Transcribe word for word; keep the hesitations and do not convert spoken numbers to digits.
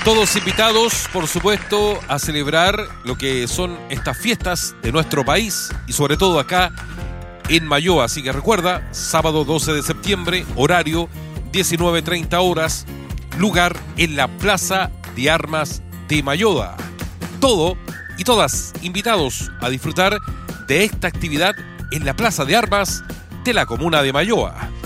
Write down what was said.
Todos invitados, por supuesto, a celebrar lo que son estas fiestas de nuestro país y sobre todo acá en Mayoa. Así que recuerda, sábado doce de septiembre, horario diecinueve treinta horas, lugar en la Plaza de Armas de Mayoa. Todo y todas invitados a disfrutar de esta actividad en la Plaza de Armas de la comuna de Mayoa.